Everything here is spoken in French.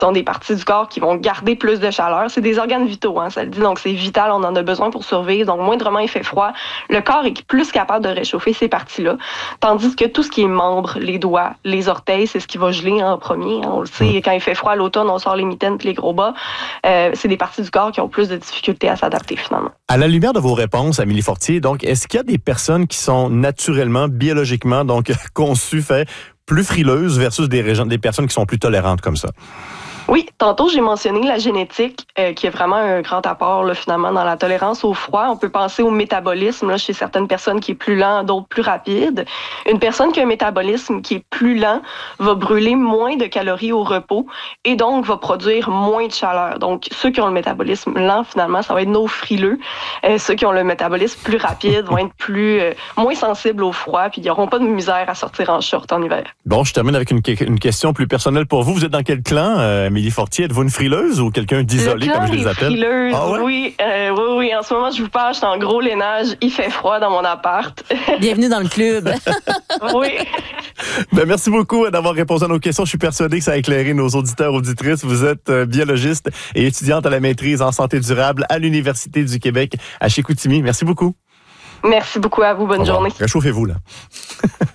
sont des parties du corps qui vont garder plus de chaleur. C'est des organes vitaux, ça le dit, donc c'est vital, on en a besoin pour survivre. Donc, moindrement il fait froid, le corps est plus capable de réchauffer ces parties-là. Tandis que tout ce qui est membres, les doigts, les orteils, c'est ce qui va geler en premier. On le sait, quand il fait froid à l'automne, on sort les mitaines et les gros bas. C'est des parties du corps qui ont plus de difficultés à s'adapter finalement. À la lumière de vos réponses, Amélie Fortier, donc, est-ce qu'il y a des personnes qui sont naturellement, biologiquement, donc conçues, plus frileuses versus des personnes qui sont plus tolérantes comme ça? Oui, tantôt, j'ai mentionné la génétique, qui est vraiment un grand apport là, finalement dans la tolérance au froid. On peut penser au métabolisme là, chez certaines personnes qui est plus lent, d'autres plus rapide. Une personne qui a un métabolisme qui est plus lent va brûler moins de calories au repos et donc va produire moins de chaleur. Donc, ceux qui ont le métabolisme lent, finalement, ça va être nos frileux. Ceux qui ont le métabolisme plus rapide vont être moins sensibles au froid puis ils n'auront pas de misère à sortir en short en hiver. Bon, je termine avec une question plus personnelle pour vous. Vous êtes dans quel clan, Amélie Fortier? Êtes-vous une frileuse ou quelqu'un d'isolé, comme je les appelle? Frileuse, ah ouais? Oui. En ce moment, je vous parle, je suis en gros lainage. Il fait froid dans mon appart. Bienvenue dans le club. Oui. Merci beaucoup d'avoir répondu à nos questions. Je suis persuadé que ça a éclairé nos auditeurs, auditrices. Vous êtes biologiste et étudiante à la maîtrise en santé durable à l'Université du Québec à Chicoutimi. Merci beaucoup. Merci beaucoup à vous. Bonne journée. Réchauffez-vous, là.